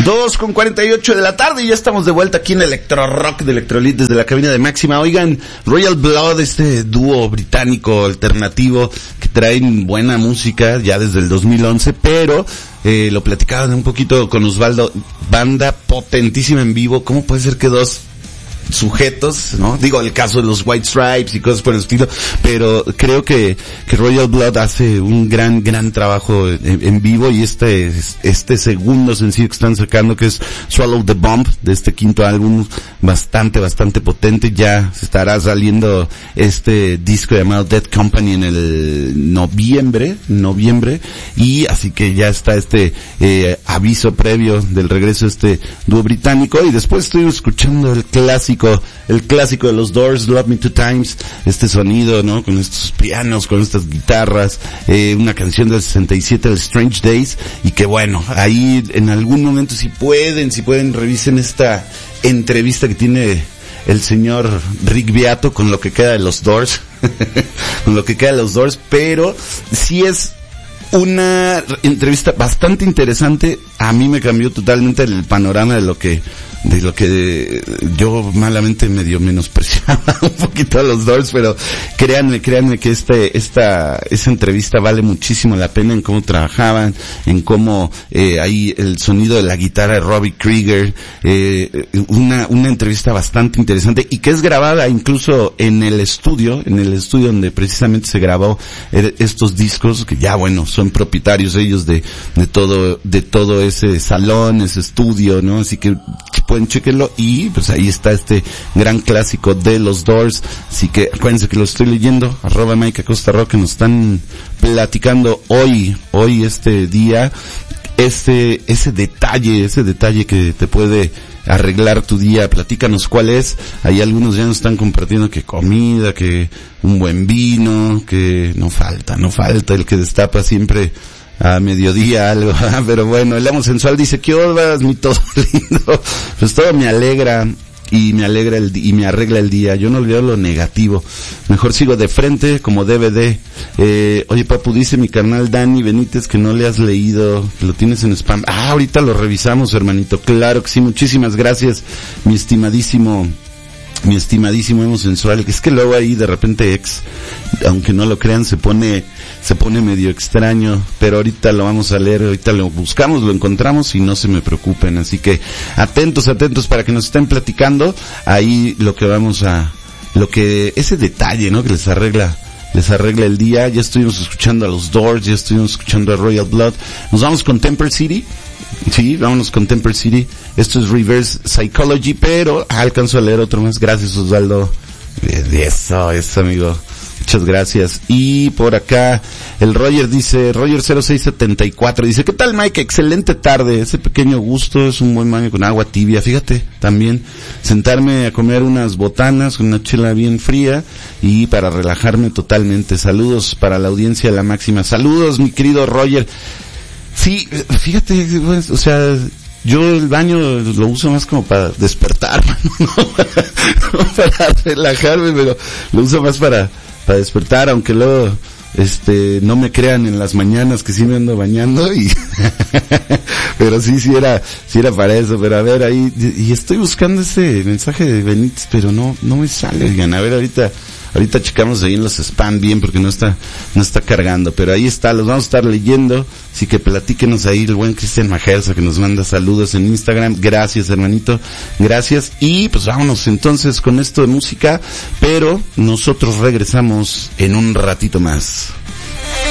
2:48 de la tarde y ya estamos de vuelta aquí en Electro Rock de Electrolit desde la cabina de Máxima. Oigan, Royal Blood, este dúo británico alternativo que traen buena música ya desde el 2011, pero lo platicaban un poquito con Osvaldo, banda potentísima en vivo. ¿Cómo puede ser que dos sujetos, ¿no? Digo, el caso de los White Stripes y cosas por el estilo, pero creo que Royal Blood hace un gran trabajo en vivo, y este segundo sencillo que están sacando, que es Swallow the Bomb, de este quinto álbum, bastante potente. Ya se estará saliendo este disco llamado Dead Company en el noviembre, y así que ya está este aviso previo del regreso de este dúo británico. Y después estoy escuchando el clásico de los Doors, Love Me Two Times, este sonido, ¿no? Con estos pianos, con estas guitarras, una canción del 67, el Strange Days, y que bueno, ahí en algún momento si pueden revisen esta entrevista que tiene el señor Rick Beato con lo que queda de los Doors, pero sí es una entrevista bastante interesante. A mí me cambió totalmente el panorama de lo que yo malamente medio menospreciaba un poquito a los Doors, pero créanme que esa entrevista vale muchísimo la pena, en cómo trabajaban, en cómo ahí el sonido de la guitarra de Robbie Krieger, una entrevista bastante interesante, y que es grabada incluso en el estudio donde precisamente se grabó estos discos, que ya bueno, son propietarios ellos de todo ese salón, ese estudio, ¿no? Así que pueden chequenlo, y pues ahí está este gran clásico de los Doors. Así que acuérdense que lo estoy leyendo, @Mike Acosta Rock, que nos están platicando hoy este día, ese detalle que te puede arreglar tu día. Platícanos cuál es. Ahí algunos ya nos están compartiendo que comida, que un buen vino, que no falta el que destapa siempre a mediodía algo, pero bueno, el amo sensual dice: ¿qué onda, mi todo lindo? Pues todo me alegra y me arregla el día. Yo no olvido lo negativo, mejor sigo de frente como DVD. Oye, papu, dice mi carnal Dani Benítez que no le has leído, que lo tienes en spam. Ahorita lo revisamos, hermanito. Claro que sí, muchísimas gracias, mi estimadísimo emo sensual. Es que luego ahí de repente aunque no lo crean, se pone medio extraño, pero ahorita lo vamos a leer, ahorita lo buscamos, lo encontramos, y no se me preocupen. Así que atentos para que nos estén platicando ahí ese detalle, ¿no? Que les arregla el día. Ya estuvimos escuchando a los Doors, ya estuvimos escuchando a Royal Blood. Nos vamos con Temper City. Sí, vámonos con Temper City. Esto es Reverse Psychology, pero alcanzo a leer otro más. Gracias, Osvaldo. Eso, amigo. Muchas gracias. Y por acá, el Roger 0674, dice: ¿qué tal, Mike? Excelente tarde. Ese pequeño gusto es un buen baño con agua tibia. Fíjate, también sentarme a comer unas botanas con una chela bien fría, y para relajarme totalmente. Saludos para la audiencia de La Máxima. Saludos, mi querido Roger. Sí, fíjate, pues, o sea, yo el baño lo uso más como para despertar, no para relajarme, pero lo uso más para despertar, aunque luego no me crean en las mañanas que sí me ando bañando, y pero sí era para eso. Pero a ver, ahí, y estoy buscando ese mensaje de Benítez, pero no me sale. Oigan, a ver, ahorita checamos ahí en los spam bien, porque no está cargando, pero ahí está, los vamos a estar leyendo. Así que platíquenos ahí, el buen Cristian Majerza, que nos manda saludos en Instagram. Gracias, hermanito, gracias. Y pues vámonos entonces con esto de música, pero nosotros regresamos en un ratito más.